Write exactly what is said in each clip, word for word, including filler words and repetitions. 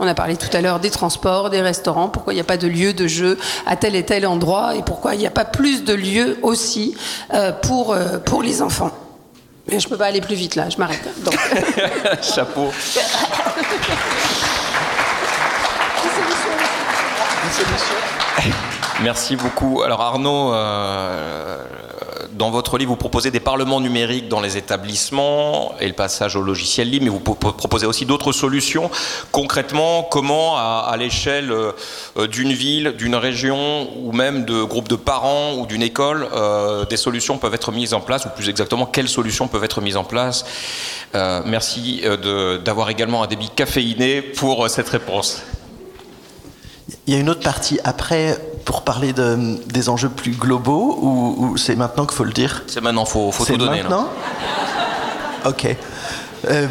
On a parlé tout à l'heure des transports, des restaurants, pourquoi il n'y a pas de lieu de jeu à tel et tel endroit et pourquoi il n'y a pas plus de lieux aussi euh, pour, euh, pour les enfants. Mais je ne peux pas aller plus vite là, je m'arrête. Donc... Chapeau. Merci beaucoup. Alors Arnaud, euh, dans votre livre, vous proposez des parlements numériques dans les établissements et le passage au logiciel libre, mais vous proposez aussi d'autres solutions. Concrètement, comment, à, à l'échelle euh, d'une ville, d'une région, ou même de groupes de parents ou d'une école, euh, des solutions peuvent être mises en place, ou plus exactement, quelles solutions peuvent être mises en place? euh, Merci euh, de, d'avoir également un débit caféiné pour euh, cette réponse. Il y a une autre partie après pour parler de, des enjeux plus globaux ou, ou c'est maintenant qu'il faut le dire? C'est maintenant, il faut, faut tout donner. C'est maintenant? Ok. Euh,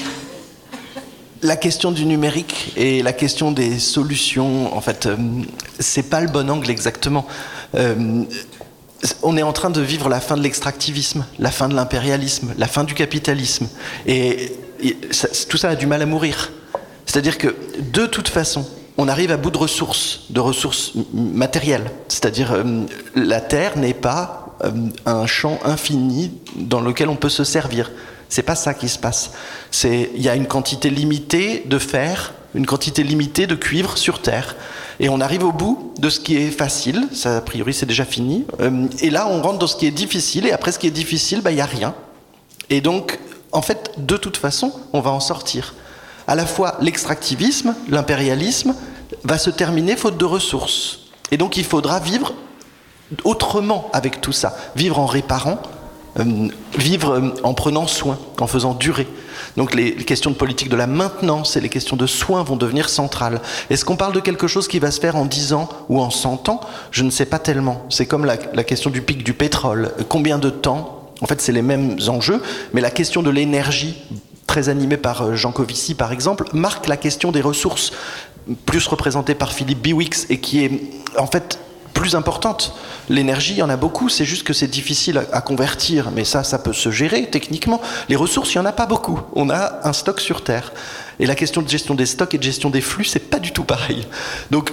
la question du numérique et la question des solutions, en fait, euh, c'est pas le bon angle exactement. Euh, on est en train de vivre la fin de l'extractivisme, la fin de l'impérialisme, la fin du capitalisme. Et, et ça, tout ça a du mal à mourir. C'est-à-dire que, de toute façon, on arrive à bout de ressources, de ressources matérielles. C'est-à-dire, euh, la Terre n'est pas euh, un champ infini dans lequel on peut se servir. C'est pas ça qui se passe. C'est, il y a une quantité limitée de fer, une quantité limitée de cuivre sur Terre. Et on arrive au bout de ce qui est facile, ça a priori c'est déjà fini. Euh, et là, on rentre dans ce qui est difficile, et après ce qui est difficile, bah, il n'y a rien. Et donc, en fait, de toute façon, on va en sortir. À la fois, l'extractivisme, l'impérialisme, va se terminer faute de ressources. Et donc, il faudra vivre autrement avec tout ça. Vivre en réparant, euh, vivre euh, en prenant soin, en faisant durer. Donc, les, les questions de politique de la maintenance et les questions de soins vont devenir centrales. Est-ce qu'on parle de quelque chose qui va se faire en dix ans ou en cent ans? Je ne sais pas tellement. C'est comme la, la question du pic du pétrole. Combien de temps? En fait, c'est les mêmes enjeux, mais la question de l'énergie, très animé par Jean Covici par exemple, marque la question des ressources, plus représentée par Philippe Biwix, et qui est en fait plus importante. L'énergie, il y en a beaucoup, c'est juste que c'est difficile à, à convertir, mais ça, ça peut se gérer techniquement. Les ressources, il n'y en a pas beaucoup. On a un stock sur Terre. Et la question de gestion des stocks et de gestion des flux, c'est pas du tout pareil. Donc,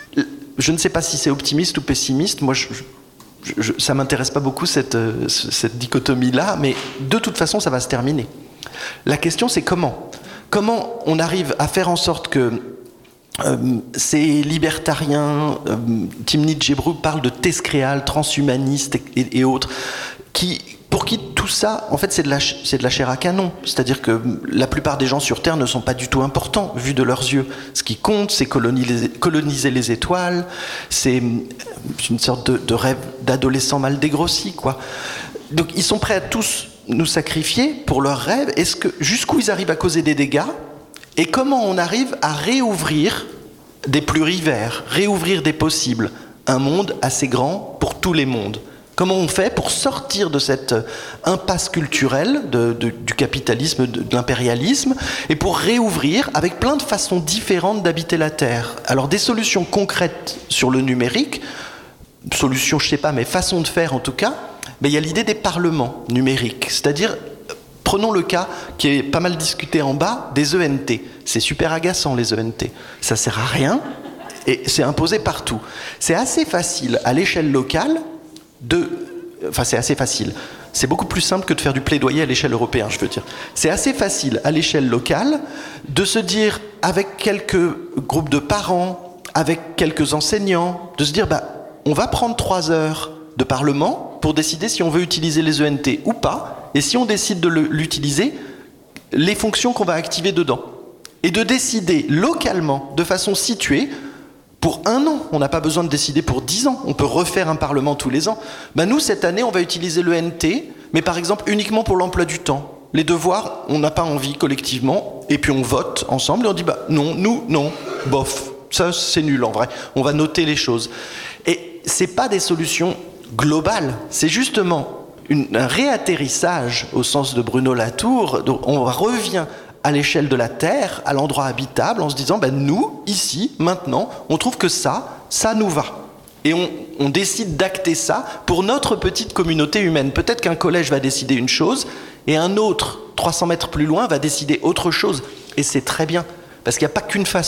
je ne sais pas si c'est optimiste ou pessimiste. Moi, je, je, je, ça m'intéresse pas beaucoup cette, cette dichotomie-là, mais de toute façon, ça va se terminer. La question, c'est comment? Comment on arrive à faire en sorte que euh, ces libertariens, euh, Timnit Gebru parle de thèse-créale, transhumanistes et, et, et autres, qui, pour qui tout ça, en fait, c'est de la, c'est de la chair à canon. C'est-à-dire que la plupart des gens sur Terre ne sont pas du tout importants, vus de leurs yeux. Ce qui compte, c'est coloniser, coloniser les étoiles, c'est une sorte de, de rêve d'adolescent mal dégrossi, quoi. Donc, ils sont prêts à tous nous sacrifier pour leurs rêves. Est-ce que, jusqu'où ils arrivent à causer des dégâts? Et comment on arrive à réouvrir des plurivers, réouvrir des possibles, un monde assez grand pour tous les mondes? Comment on fait pour sortir de cette impasse culturelle de, de, du capitalisme, de, de l'impérialisme, et pour réouvrir avec plein de façons différentes d'habiter la Terre? Alors des solutions concrètes sur le numérique, solutions je sais pas, mais façon de faire en tout cas, mais il y a l'idée des parlements numériques, c'est-à-dire, prenons le cas qui est pas mal discuté en bas, des E N T. C'est super agaçant les E N T, ça sert à rien et c'est imposé partout. C'est assez facile à l'échelle locale de... Enfin c'est assez facile, c'est beaucoup plus simple que de faire du plaidoyer à l'échelle européenne, je veux dire. C'est assez facile à l'échelle locale de se dire, avec quelques groupes de parents, avec quelques enseignants, de se dire, bah, on va prendre trois heures de parlement pour décider si on veut utiliser les E N T ou pas, et si on décide de l'utiliser, les fonctions qu'on va activer dedans. Et de décider localement, de façon située, pour un an. On n'a pas besoin de décider pour dix ans. On peut refaire un parlement tous les ans. Ben nous, cette année, on va utiliser l'E N T, mais par exemple uniquement pour l'emploi du temps. Les devoirs, on n'a pas envie collectivement, et puis on vote ensemble, et on dit, bah non, nous, non, bof. Ça, c'est nul en vrai. On va noter les choses. Et c'est pas des solutions global, c'est justement une, un réatterrissage au sens de Bruno Latour. Donc on revient à l'échelle de la Terre, à l'endroit habitable, en se disant ben nous, ici, maintenant, on trouve que ça, ça nous va. Et on, on décide d'acter ça pour notre petite communauté humaine. Peut-être qu'un collège va décider une chose et un autre, trois cents mètres plus loin, va décider autre chose. Et c'est très bien, parce qu'il n'y a pas qu'une façon